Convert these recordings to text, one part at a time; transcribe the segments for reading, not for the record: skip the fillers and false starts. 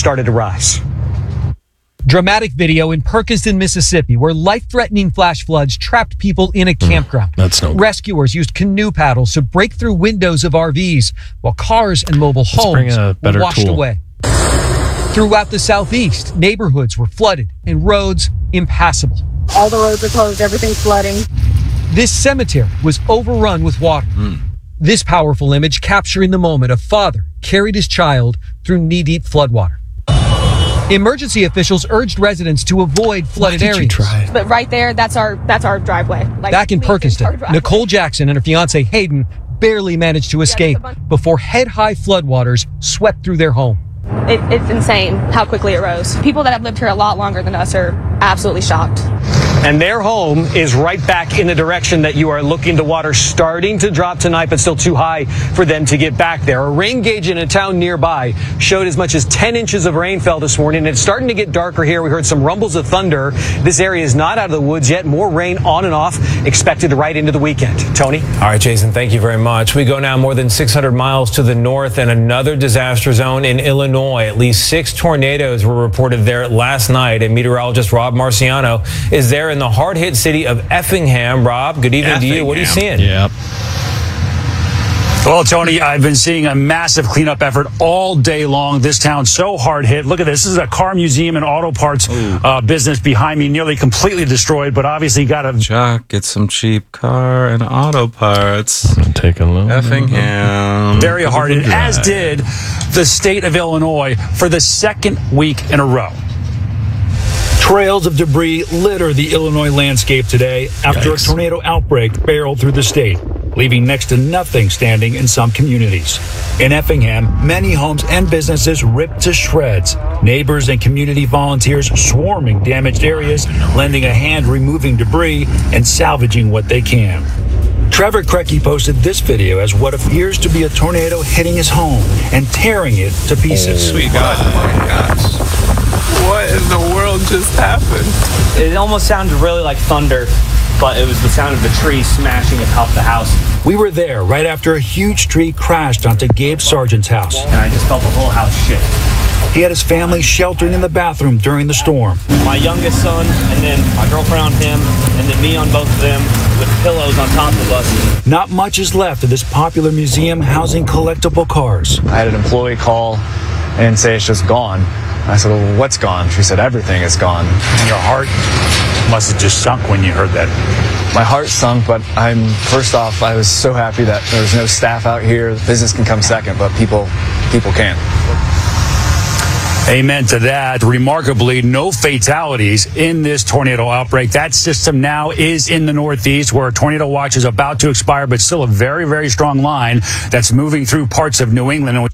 started to rise. Dramatic video in Perkinston, Mississippi, where life-threatening flash floods trapped people in a campground. That's no good. Rescuers used canoe paddles to break through windows of RVs, while cars and mobile homes were washed away. Throughout the southeast, neighborhoods were flooded and roads impassable. All the roads are closed, everything's flooding. This cemetery was overrun with water. This powerful image capturing the moment a father carried his child through knee-deep floodwater. Emergency officials urged residents to avoid flooded areas. But right there, that's our driveway. Back in Perkinston, Nicole Jackson and her fiance Hayden barely managed to escape before head-high floodwaters swept through their home. It's insane how quickly it rose. People that have lived here a lot longer than us are absolutely shocked. And their home is right back in the direction that you are looking. The water starting to drop tonight, but still too high for them to get back there. A rain gauge in a town nearby showed as much as 10 inches of rain fell this morning. It's starting to get darker here. We heard some rumbles of thunder. This area is not out of the woods yet. More rain on and off expected right into the weekend. Tony? All right, Jason, thank you very much. We go now more than 600 miles to the north and another disaster zone in Illinois. At least 6 tornadoes were reported there last night, and meteorologist Rob Marciano is there in the hard-hit city of Effingham. Rob, good evening to you. What are you seeing? Yep. Well, Tony, I've been seeing a massive cleanup effort all day long. This town so hard hit. Look at this. This is a car museum and auto parts business behind me, nearly completely destroyed, but obviously got a... Jock, get some cheap car and auto parts. Take a look. Effingham. Very hard hit, as did the state of Illinois for the second week in a row. Trails of debris litter the Illinois landscape today after a tornado outbreak barreled through the state, leaving next to nothing standing in some communities. In Effingham, many homes and businesses ripped to shreds. Neighbors and community volunteers swarming damaged areas, lending a hand removing debris and salvaging what they can. Trevor Krecky posted this video as what appears to be a tornado hitting his home and tearing it to pieces. Sweet God. Oh my gosh. What in the world just happened? It almost sounded really like thunder, but it was the sound of the tree smashing atop the house. We were there right after a huge tree crashed onto Gabe Sargent's house. And I just felt the whole house shake. He had his family sheltering in the bathroom during the storm. My youngest son, and then my girlfriend on him, and then me on both of them, with pillows on top of us. Not much is left of this popular museum housing collectible cars. I had an employee call and say it's just gone. I said, well, what's gone? She said, everything is gone. Your heart must have just sunk when you heard that. My heart sunk, but first off, I was so happy that there was no staff out here. Business can come second, but people can't. Amen to that. Remarkably, no fatalities in this tornado outbreak. That system now is in the Northeast, where a tornado watch is about to expire, but still a very, very strong line that's moving through parts of New England.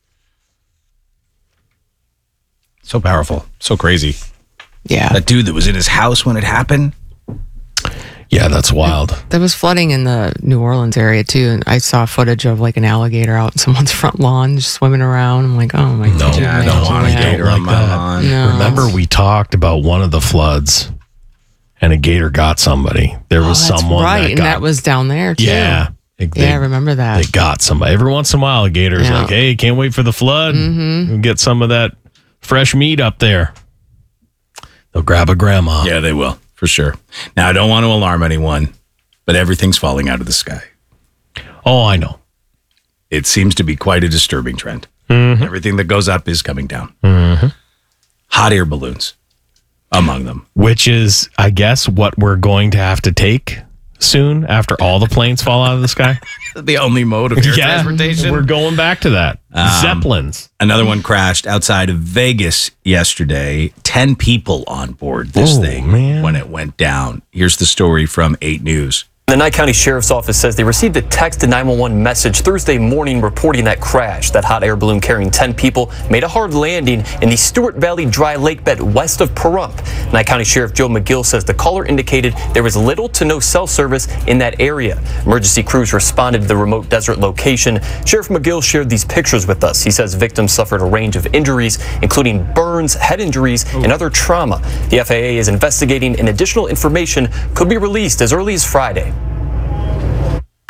So powerful. So crazy. Yeah. That dude that was in his house when it happened. Yeah, that's wild. There was flooding in the New Orleans area too, and I saw footage of like an alligator out in someone's front lawn just swimming around. I'm like, oh my God. I don't want a gator on my lawn. No. Remember we talked about one of the floods and a gator got somebody. There was someone that was down there too. Yeah. I remember that. They got somebody. Every once in a while, a gator's like, hey, can't wait for the flood. We'll get some of that fresh meat up there. They'll grab a grandma. Yeah, they will, for sure. Now, I don't want to alarm anyone, but everything's falling out of the sky. Oh, I know. It seems to be quite a disturbing trend. Everything that goes up is coming down. Hot air balloons among them. Which is, I guess, what we're going to have to take soon after all the planes fall out of the sky. The only mode of air transportation. We're going back to that. Zeppelins. Another one crashed outside of Vegas yesterday. 10 people on board this thing when it went down. Here's the story from 8 News. The Nye County Sheriff's Office says they received a text to 911 message Thursday morning reporting that crash. That hot air balloon carrying 10 people made a hard landing in the Stewart Valley dry lake bed west of Pahrump. Nye County Sheriff Joe McGill says the caller indicated there was little to no cell service in that area. Emergency crews responded to the remote desert location. Sheriff McGill shared these pictures with us. He says victims suffered a range of injuries, including burns, head injuries, and other trauma. The FAA is investigating, and additional information could be released as early as Friday.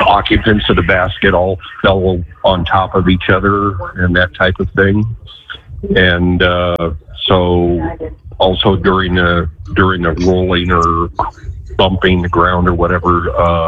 Occupants of the basket all fell on top of each other and that type of thing. and so also during the rolling or bumping the ground or whatever,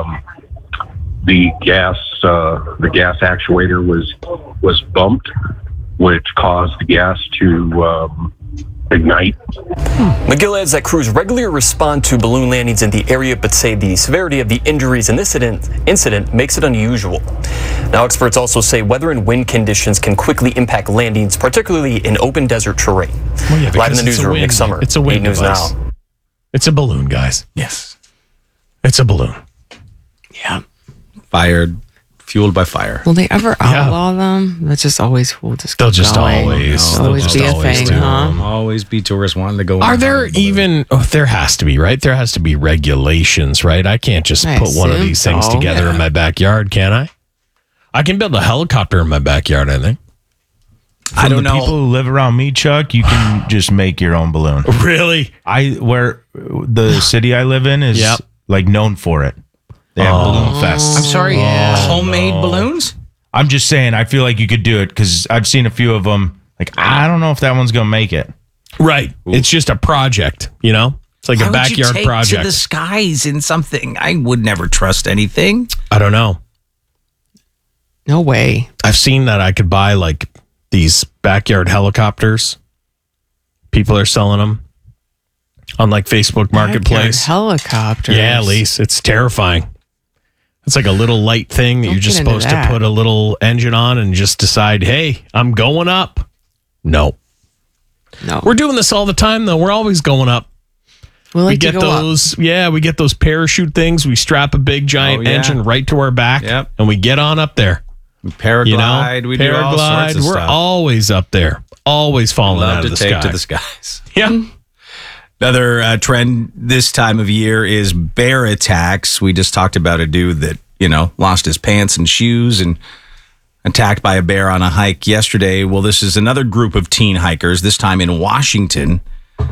the gas actuator was bumped, which caused the gas to ignite. McGill adds that crews regularly respond to balloon landings in the area, but say the severity of the injuries in this incident makes it unusual. Now, experts also say weather and wind conditions can quickly impact landings, particularly in open desert terrain. Well, yeah, Live in the newsroom, Nick Summer. It's a wind 8 News device. Now. It's a balloon, guys. Yes. It's a balloon. Yeah. Fueled by fire. Will they ever outlaw them? That's just always will just. They'll keep just going. always be a thing, huh? Always be tourists wanting to go. Are there even? Oh, there has to be, right? There has to be regulations, right? I can't just I put one of assume these things so. together in my backyard, can I? I can build a helicopter in my backyard, I think. I don't know. People who live around me, Chuck, you can just make your own balloon. Really? Where the city I live in is like known for it. They have balloon fests. I'm sorry. Homemade balloons? I'm just saying, I feel like you could do it because I've seen a few of them. Like, I don't know if that one's going to make it. Right. Ooh. It's just a project, you know? It's like a backyard project. To the skies in something. I would never trust anything. I don't know. No way. I've seen that I could buy like these backyard helicopters. People are selling them on like Facebook Marketplace. Helicopters. Yeah, Lise, it's terrifying. It's like a little light thing that you're just supposed to put a little engine on and just decide, hey, I'm going up. No. We're doing this all the time, though. We're always going up. We get those. Up. Yeah, we get those parachute things. We strap a big giant engine right to our back, and we get on up there. We paraglide. We do all sorts of We're stuff. always up there. Always falling out of the sky. To the skies. Yeah. Another trend this time of year is bear attacks. We just talked about a dude that, lost his pants and shoes and attacked by a bear on a hike yesterday. Well, this is another group of teen hikers, this time in Washington.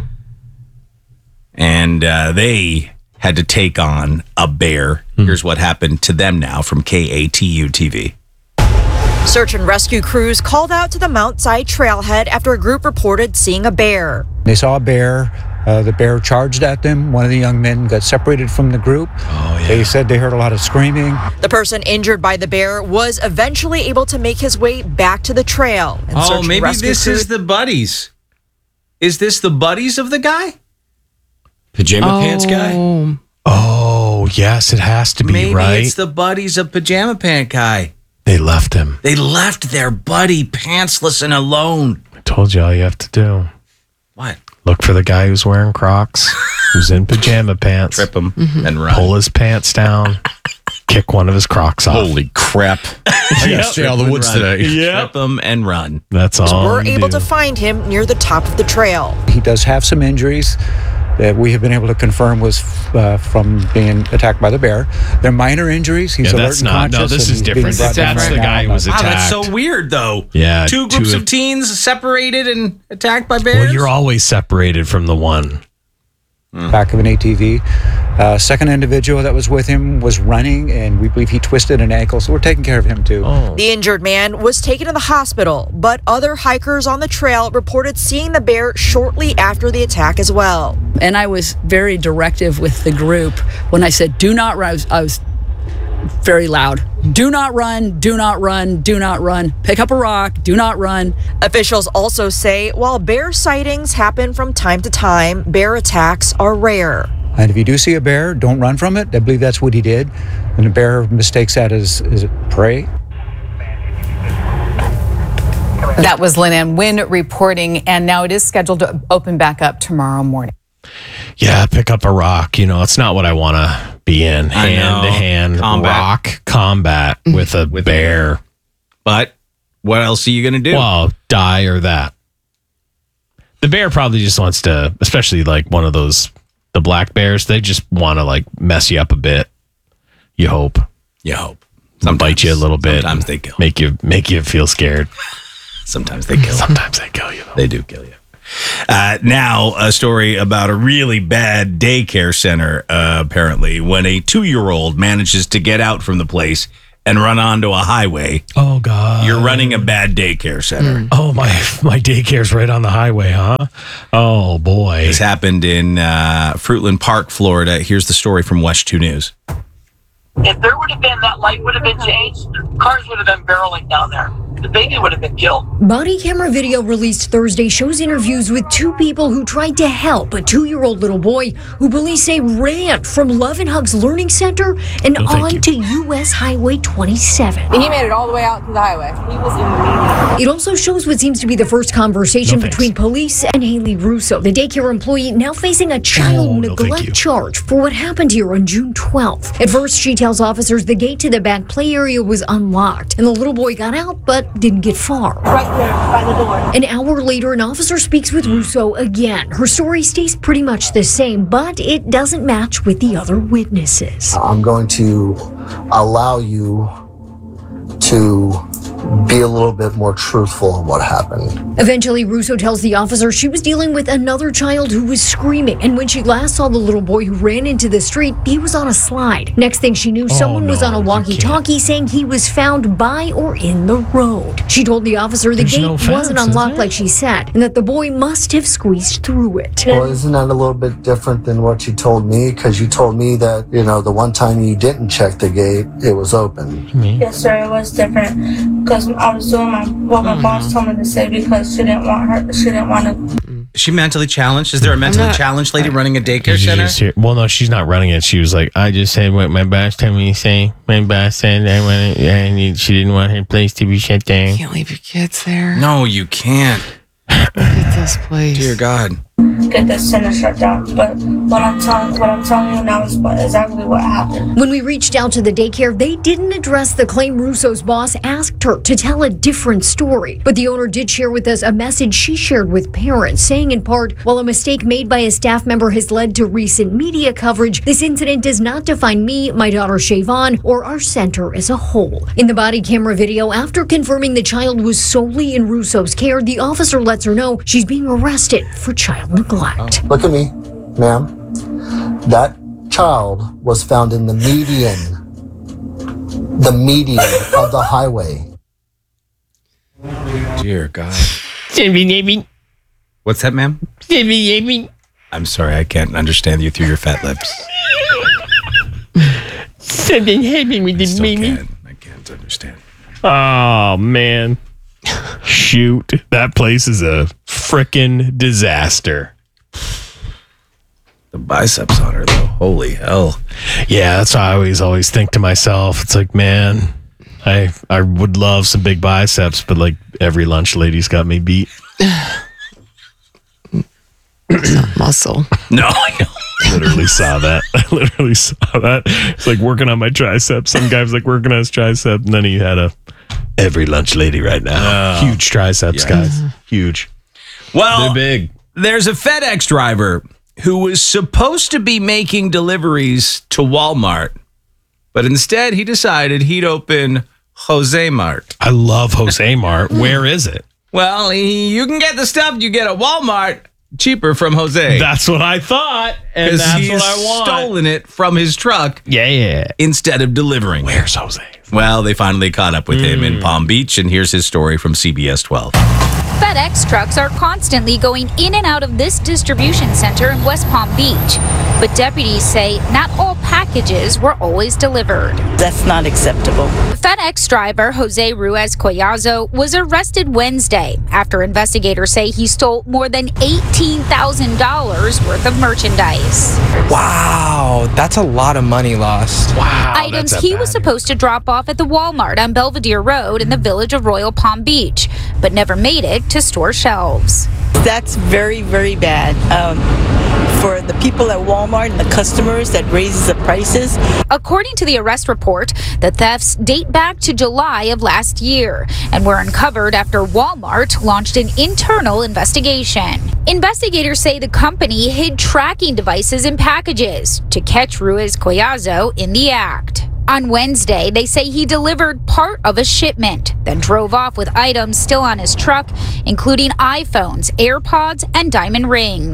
And they had to take on a bear. Here's what happened to them now from KATU TV. Search and rescue crews called out to the Mount Si trailhead after a group reported seeing a bear. They saw a bear. The bear charged at them. One of the young men got separated from the group. They said they heard a lot of screaming. The person injured by the bear was eventually able to make his way back to the trail. And maybe this is the buddies. Is this the buddies of the guy? Pajama Pants guy? Oh, yes, it has to be, right? Maybe it's the buddies of Pajama Pant guy. They left him. They left their buddy pantsless and alone. I told you all you have to do. What? Look for the guy who's wearing Crocs, who's in pajama pants. Trip him and run. Pull his pants down. Kick one of his Crocs off. Holy crap. I gotta stay out of the woods today. Trip him and run. That's all. We're able to find him near the top of the trail. He does have some injuries that we have been able to confirm was from being attacked by the bear. They're minor injuries. He's alert and conscious. No, this is different. That's the guy who was attacked. Wow, that's so weird, though. Yeah. Two groups of teens separated and attacked by bears? Well, you're always separated from the one. Back of an ATV. Second individual that was with him was running, and we believe he twisted an ankle, so we're taking care of him, too. The injured man was taken to the hospital, but other hikers on the trail reported seeing the bear shortly after the attack as well. And I was very directive with the group when I said, do not run. I was very loud. Do not run, do not run, do not run. Pick up a rock, do not run. Officials also say while bear sightings happen from time to time, bear attacks are rare. And if you do see a bear, don't run from it. I believe that's what he did. And the bear mistakes that as prey. That was Lynn Ann Wynn reporting, and now it is scheduled to open back up tomorrow morning. Yeah, pick up a rock. It's not what I want to be in. Hand-to-hand rock combat with a bear. But what else are you going to do? Well, die or that. The bear probably just wants to, especially like one of those, the black bears, they just want to like mess you up a bit. You hope. Sometimes, bite you a little bit. Sometimes they kill. Make you feel scared. Sometimes they kill you. Sometimes they kill you, though. They do kill you. Now, a story about a really bad daycare center, apparently, when a 2-year-old manages to get out from the place and run onto a highway. Oh, God. You're running a bad daycare center. Oh, my daycare's right on the highway, huh? Oh, boy. This happened in Fruitland Park, Florida. Here's the story from West 2 News. If there would have been, that light would have been changed, cars would have been barreling down there. The baby would have been killed. Body camera video released Thursday shows interviews with two people who tried to help a 2-year-old little boy who police say ran from Love and Hugs Learning Center and onto U.S. Highway 27. He made it all the way out to the highway. He was in the median. It also shows what seems to be the first conversation between police and Haley Russo, the daycare employee now facing a child neglect charge for what happened here on June 12th. At first, she tells officers the gate to the back play area was unlocked and the little boy got out but didn't get far. Right there by the door. An hour later, an officer speaks with Russo again. Her story stays pretty much the same, but it doesn't match with the other witnesses. I'm going to allow you to be a little bit more truthful on what happened. Eventually, Russo tells the officer she was dealing with another child who was screaming, and when she last saw the little boy who ran into the street, he was on a slide. Next thing she knew, someone was on a walkie-talkie saying he was found by or in the road. She told the officer the gate wasn't unlocked like she said, and that the boy must have squeezed through it. Well, isn't that a little bit different than what you told me? Because you told me that, the one time you didn't check the gate, it was open. Yes, sir, it was different. Because I was doing what my boss told me to say because she didn't want to. Is she mentally challenged? Is there a mentally challenged lady running a daycare center? Well, no, she's not running it. She was like, I just said what my boss told me to say. My boss said she didn't want her place to be shut down. You can't leave your kids there. No, you can't. Look at this place. Dear God. Get this center shut down. But what I'm telling you now is exactly what happened. When we reached out to the daycare, they didn't address the claim Russo's boss asked her to tell a different story. But the owner did share with us a message she shared with parents, saying in part, while a mistake made by a staff member has led to recent media coverage, this incident does not define me, my daughter Shavon, or our center as a whole. In the body camera video, after confirming the child was solely in Russo's care, the officer lets her know she's being arrested for child neglect. Look at me, ma'am. That child was found in the median of the highway. Dear God. What's that, ma'am? I'm sorry, I can't understand you through your fat lips. Something happened with the baby. I can't understand. Oh, man. Shoot. That place is a frickin' disaster. The biceps on her, though. Holy hell. Yeah, that's why I always think to myself, it's like, man, I would love some big biceps, but like every lunch lady's got me beat. It's not muscle. No, I know. Literally saw that. It's like working on my tricep. Some guy was like working on his tricep, and then he had every lunch lady right now. Huge triceps, guys. Huge. Well, they're big. There's a FedEx driver who was supposed to be making deliveries to Walmart, but instead he decided he'd open Jose Mart. I love Jose Mart. Where is it? Well, you can get the stuff you get at Walmart cheaper from Jose. That's what I thought, and that's what I want. Stolen it from his truck. Yeah. Instead of delivering. Where's Jose? Well, they finally caught up with him in Palm Beach, and here's his story from CBS 12. FedEx trucks are constantly going in and out of this distribution center in West Palm Beach. But deputies say not all packages were always delivered. That's not acceptable. FedEx driver Jose Ruiz Collazo was arrested Wednesday after investigators say he stole more than $18,000 worth of merchandise. Wow, that's a lot of money lost. Wow. Items he was supposed to drop off at the Walmart on Belvedere Road in the village of Royal Palm Beach, but never made it to store shelves. That's very, very bad. For the people at Walmart and the customers that raises the prices. According to the arrest report, the thefts date back to July of last year and were uncovered after Walmart launched an internal investigation. Investigators say the company hid tracking devices in packages to catch Ruiz Collazo in the act. On Wednesday, they say he delivered part of a shipment, then drove off with items still on his truck, including iPhones, AirPods, and diamond rings.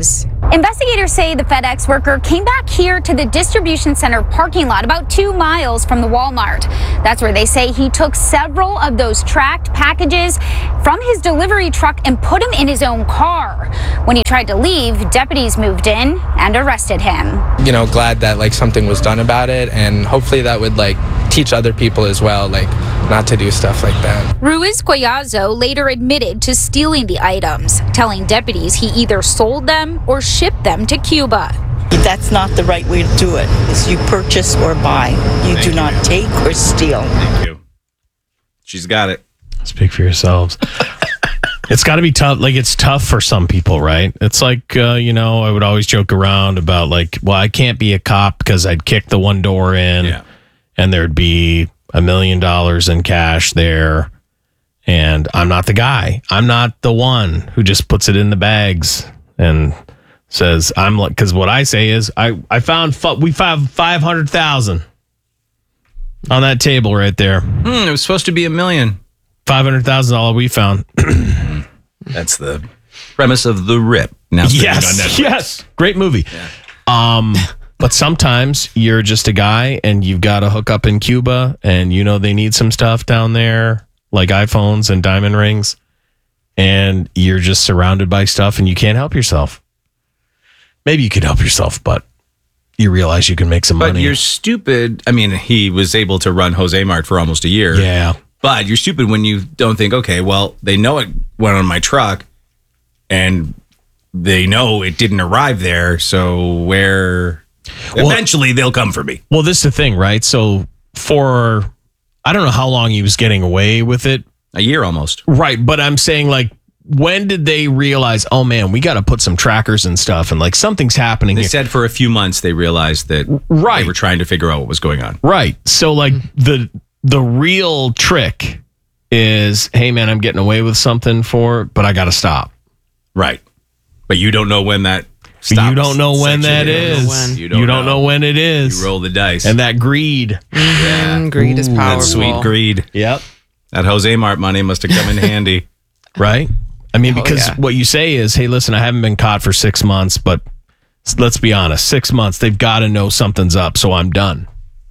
Investigators say the FedEx worker came back here to the distribution center parking lot about 2 miles from the Walmart. That's where they say he took several of those tracked packages from his delivery truck and put them in his own car. When he tried to leave, deputies moved in and arrested him. You know, glad that like something was done about it, and hopefully that would like teach other people as well, like not to do stuff like that. Ruiz Collazo later admitted to stealing the items, telling deputies he either sold them or shipped them to Cuba. That's not the right way to do it. Is you purchase or buy. You do not take or steal. Thank you. She's got it. Speak for yourselves. It's got to be tough. Like, it's tough for some people, right? It's like, you know, I would always joke around about like, well, I can't be a cop because I'd kick the one door in and there'd be $1 million in cash there. And I'm not the guy. I'm not the one who just puts it in the bags and says, I'm like, because what I say is, we found 500,000 on that table right there. It was supposed to be $1 million. $500,000 we found. That's the premise of The Rip. Now yes. Great movie. Yeah. But sometimes you're just a guy and you've got to hook up in Cuba and you know they need some stuff down there, like iPhones and diamond rings, and you're just surrounded by stuff and you can't help yourself. Maybe you could help yourself, but you realize you can make some money. But you're stupid. I mean, he was able to run Jose Mart for almost a year. Yeah. But you're stupid when you don't think, okay, well, they know it went on my truck and they know it didn't arrive there. So eventually they'll come for me. Well, this is the thing, right? So I don't know how long he was getting away with it. A year almost. Right. But I'm saying, like, when did they realize, oh man, we got to put some trackers and stuff and like something's happening They here. said for a few months they realized that they were trying to figure out what was going on. Right. So like the real trick is, hey man, I'm getting away with something but I got to stop. Right. But you don't know when that stops. You don't know when that is. You don't know when it is. You roll the dice. And that greed. Yeah. Greed is powerful. That sweet greed. Yep. That Jose Mart money must have come in handy. Right? I mean, because what you say is, hey, listen, I haven't been caught for 6 months, but let's be honest, 6 months, they've got to know something's up, so I'm done.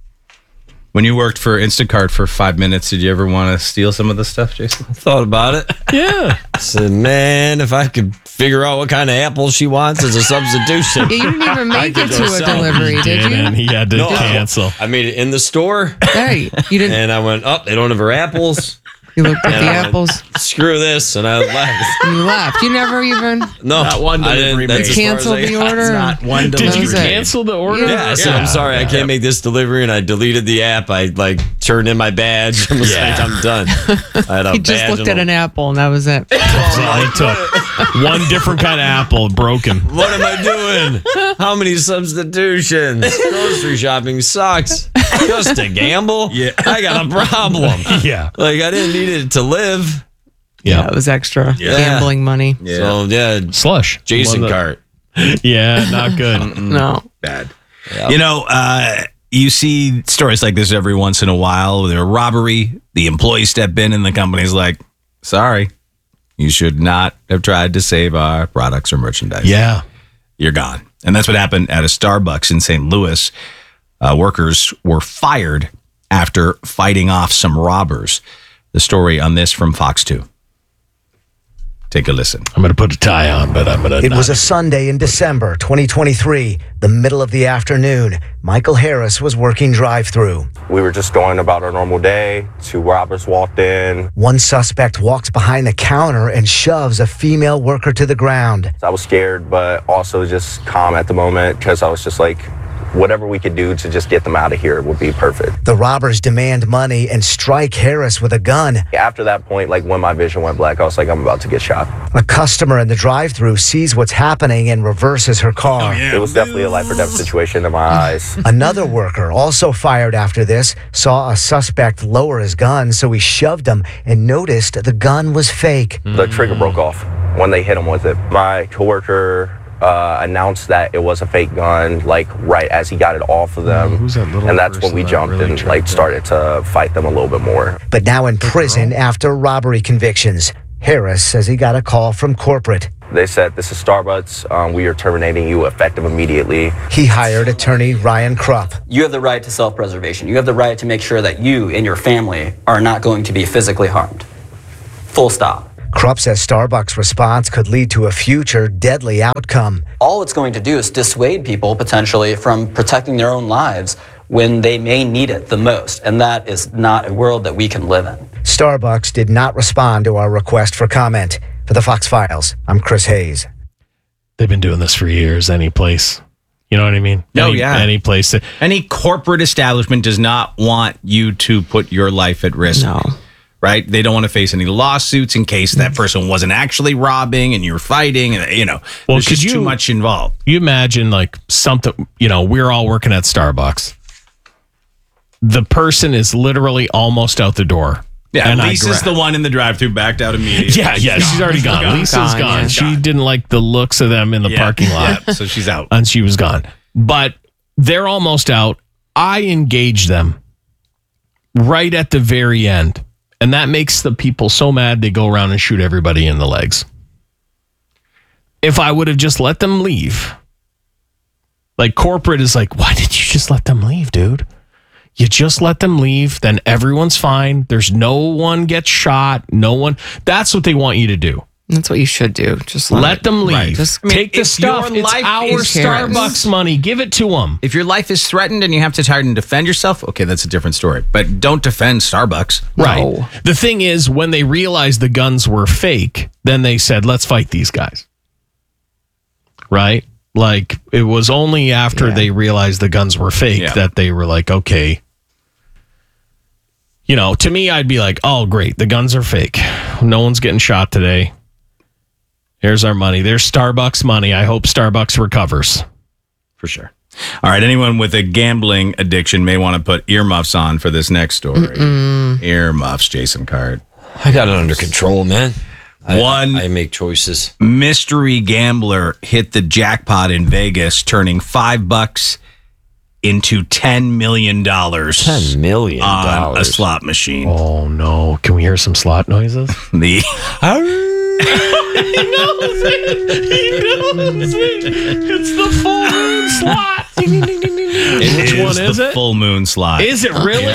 When you worked for Instacart for 5 minutes, did you ever want to steal some of the stuff, Jason? I thought about it. Yeah. I said, man, if I could figure out what kind of apples she wants as a substitution. Yeah, you didn't even make it to a delivery, did you? And he had to cancel. I made it in the store. Hey, you didn't. And I went, they don't have her apples. You looked at the apples. Screw this, and I left. You left. You never even. No, not one delivery. That's cancel the order. Not one delivery. Did you cancel the order? Yeah, I said, I'm sorry, I can't make this delivery, and I deleted the app. I turned in my badge. I was like, I'm done. I had a he just badge looked at an apple, and that was it. So he took one different kind of apple, broke him. What am I doing? How many substitutions? Grocery shopping sucks. Just a gamble? Yeah. I got a problem. Yeah. Like, I didn't need it to live. Yeah, it was extra gambling money. Yeah. So, slush. Jason cart. Yeah, not good. No. Bad. Yep. You know, you see stories like this every once in a while. There's a robbery. The employee step in and the company's like, sorry, you should not have tried to save our products or merchandise. Yeah. You're gone. And that's what happened at a Starbucks in St. Louis. Workers were fired after fighting off some robbers. The story on this from Fox 2. Take a listen. I'm going to put a tie on, but I'm going to. It was a Sunday in December 2023, the middle of the afternoon. Michael Harris was working drive-through. We were just going about our normal day. 2 robbers walked in. One suspect walks behind the counter and shoves a female worker to the ground. I was scared, but also just calm at the moment because I was just like, whatever we could do to just get them out of here would be perfect. The robbers demand money and strike Harris with a gun. After that point, like when my vision went black, I was like, I'm about to get shot. A customer in the drive-thru sees what's happening and reverses her car. It was definitely a life or death situation in my eyes. Another worker, also fired after this, saw a suspect lower his gun, so he shoved him and noticed the gun was fake. The trigger broke off when they hit him with it. My coworker announced that it was a fake gun, like right as he got it off of them. And that's when we jumped really and like started to fight them a little bit more. But now in prison after robbery convictions. Harris says he got a call from corporate. They said, "This is Starbucks. We are terminating you effective immediately." He hired attorney Ryan Krupp. You have the right to self-preservation. You have the right to make sure that you and your family are not going to be physically harmed. Full stop. Krupp says Starbucks' response could lead to a future deadly outcome. All it's going to do is dissuade people potentially from protecting their own lives when they may need it the most. And that is not a world that we can live in. Starbucks did not respond to our request for comment. For the Fox Files, I'm Chris Hayes. They've been doing this for years, any place. You know what I mean? Any place. Any corporate establishment does not want you to put your life at risk. No. Right? They don't want to face any lawsuits in case that person wasn't actually robbing and you're fighting. And, there's just too much involved. You imagine like something, we're all working at Starbucks. The person is literally almost out the door. Yeah, and Lisa's the one in the drive-thru backed out immediately. Yeah, she's already gone. Lisa's gone. Yeah. She didn't like the looks of them in the parking lot. Yeah, so she's out. And she was gone. But they're almost out. I engage them right at the very end. And that makes the people so mad they go around and shoot everybody in the legs. If I would have just let them leave, like corporate is like, why did you just let them leave, dude? You just let them leave, then everyone's fine. There's no one gets shot. No one. That's what they want you to do. That's what you should do. Just let them leave. Right. Just take the stuff. It's our Starbucks money. Give it to them. If your life is threatened and you have to try and defend yourself, okay, that's a different story. But don't defend Starbucks. Right. No. The thing is, when they realized the guns were fake, then they said, let's fight these guys. Right? Like, it was only after they realized the guns were fake that they were like, okay. To me, I'd be like, oh, great. The guns are fake. No one's getting shot today. Here's our money. There's Starbucks money. I hope Starbucks recovers. For sure. All right. Anyone with a gambling addiction may want to put earmuffs on for this next story. Earmuffs, Jason Card. I got it under control, man. I make choices. Mystery gambler hit the jackpot in Vegas, turning $5 into $10 million. $10 million on a slot machine. Oh no! Can we hear some slot noises? He knows it. It's the full moon slot. Which one is the it? Full moon slot. Is it really?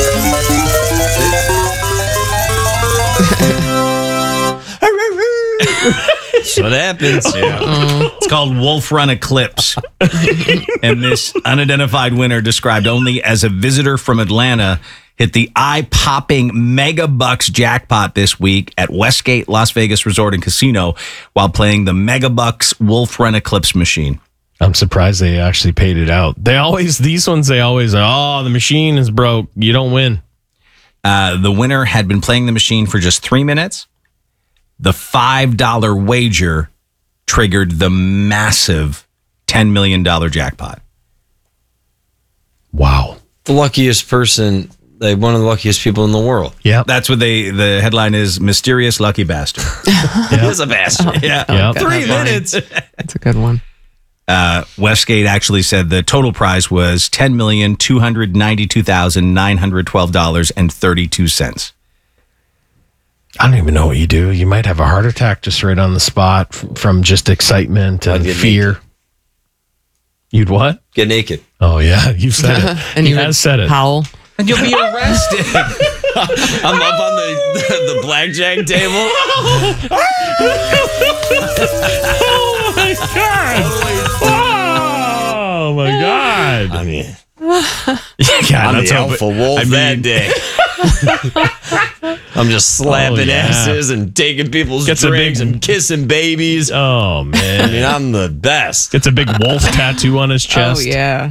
That's what happens. It's called Wolf Run Eclipse. And this unidentified winner, described only as a visitor from Atlanta, hit the eye-popping Mega Bucks jackpot this week at Westgate Las Vegas Resort and Casino while playing the Mega Bucks Wolf Run Eclipse machine. I'm surprised they actually paid it out. These ones, the machine is broke. You don't win. The winner had been playing the machine for just 3 minutes. The $5 wager triggered the massive $10 million jackpot. Wow. The luckiest person, like one of the luckiest people in the world. Yeah. That's what the headline is, Mysterious Lucky Bastard. He is a bastard. Yeah. Okay. 3 minutes. That's a good one. Westgate actually said the total prize was $10,292,912.32. I don't even know what you do. You might have a heart attack just right on the spot from just excitement and fear. Naked. You'd what? Get naked. Oh, yeah. You've said it. And he you has said it. Howl. And you'll be arrested. I'm up on the blackjack table. Oh, my God. Oh, my God. I mean, I'm the alpha wolf that day. I'm just slapping asses and taking people's drinks and kissing babies. Oh, man. I mean, I'm the best. Gets a big wolf tattoo on his chest. Oh, yeah.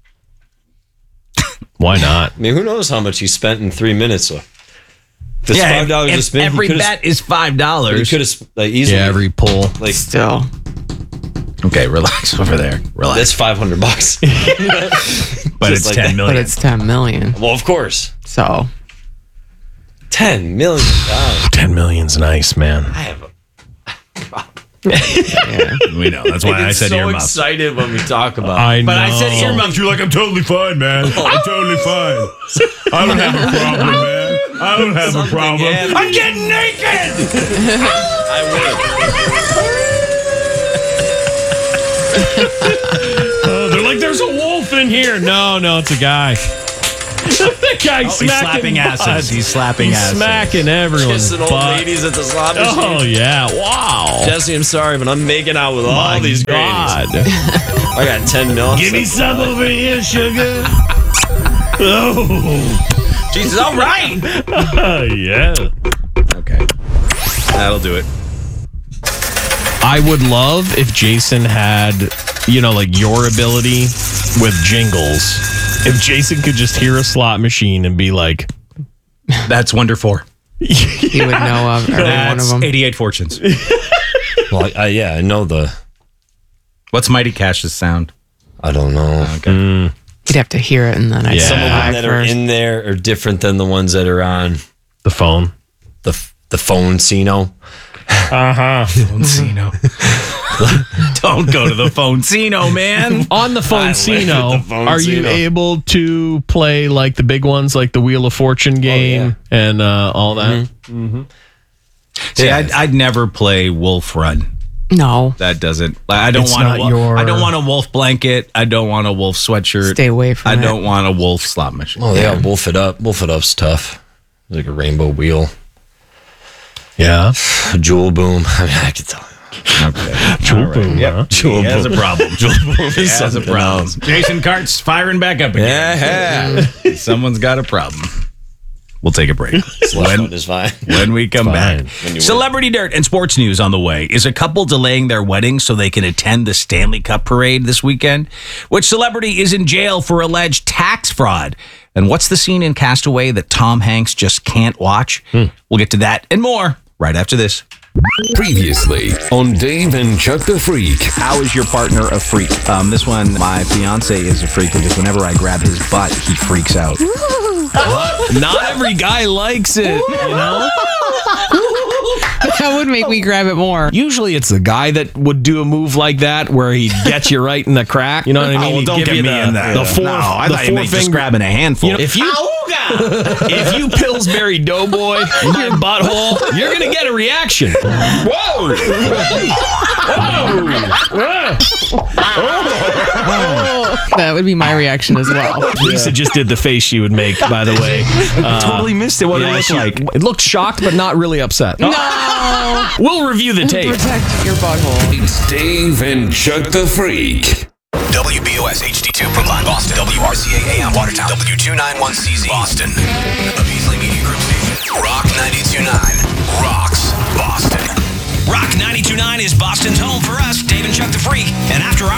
Why not? I mean, who knows how much he spent in 3 minutes? If it's $5 to spend, every bet is $5. He could have easily. Yeah, every pull. Like, Still. Okay, relax over there. Relax. That's $500. But it's like 10 million. But it's 10 million. Well, of course. So. $10 million. $10 million's nice, man. I have a. We know. That's why I said so earmuffs. Excited when we talk about. I know. But I said earmuffs. You're like, I'm totally fine, man. I'm totally fine. I don't have a problem, man. I don't have a problem. I'm getting naked. I Oh, they're like, there's a wolf in here. No, it's a guy. The guy's He's smacking slapping asses. butts. He's slapping He's asses. smacking everyone's Kissing old butt. ladies at the slot machine. Oh, yeah. Wow. Jesse, I'm sorry, but I'm making out with all My these God. grannies. I got 10 mil. Give me some over here, sugar. Oh. Jesus, all right. Yeah. Okay. That'll do it. I would love if Jason had, like your ability with jingles. If Jason could just hear a slot machine and be like, that's Wonder 4. He would know of every one of them. 88 Fortunes. Well, I know the. What's Mighty Cash's sound? I don't know. Okay. You'd have to hear it, and then I'd Some of them that are first. in there are different than the ones that are on the phone. The phone-cino. Phone-cino. Don't go to the phone-cino, man. On the phone-cino, are you able to play like the big ones, like the Wheel of Fortune game and all that? Mm-hmm. See, I'd never play Wolf Run. No, that doesn't. I don't want. I don't want a wolf blanket. I don't want a wolf sweatshirt. Stay away from I it. don't want a wolf slot machine. Oh, yeah, Wolf It Up. Wolf It Up's tough. Like a rainbow wheel. Yeah. Jewel Boom. I mean, I could tell you. Okay. Jewel Boom. Yep. Huh? He has a problem. Jewel Boom He is has a something problem. else. Jason Cart's firing back up again. Yeah. Someone's got a problem. We'll take a break. When is fine. When we come back. When you Celebrity Dirt and sports news on the way. Is a couple delaying their wedding so they can attend the Stanley Cup parade this weekend? Which celebrity is in jail for alleged tax fraud? And what's the scene in Castaway that Tom Hanks just can't watch? We'll get to that and more right after this. Previously on Dave and Chuck the Freak. How is your partner a freak? This one, my fiance is a freak because whenever I grab his butt, he freaks out. Not every guy likes it, That would make me grab it more. Usually it's the guy that would do a move like that where he'd get you right in the crack. You know what I mean? Oh, well, He'd don't give get you me the, in that. the four, No, I the thought you meant just finger- grabbing a handful. If you Pillsbury Doughboy my butthole, you're gonna get a reaction. Whoa! That would be my reaction as well. Lisa just did the face she would make, by the way. Totally missed it. What did it look like? It looked shocked, but not really upset. No! We'll review the tape. Protect your butthole. It's Dave and Chuck the Freak. WBOS HD2 Brookline, Boston. WRCA AM Watertown. W291CZ Boston. A Beasley Media Group station. Rock 92.9 rocks Boston. Rock 92.9 is Boston's home for us, Dave and Chuck the Freak. And after our